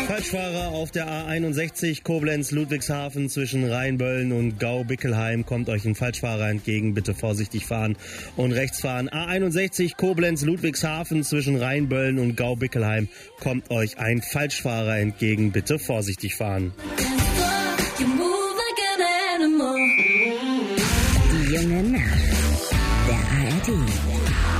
Falschfahrer auf der A61 Koblenz-Ludwigshafen zwischen Rheinböllen und Gau-Bickelheim. Kommt euch ein Falschfahrer entgegen, bitte vorsichtig fahren und rechts fahren. A61 Koblenz-Ludwigshafen zwischen Rheinböllen und Gau-Bickelheim. Kommt euch ein Falschfahrer entgegen, bitte vorsichtig fahren.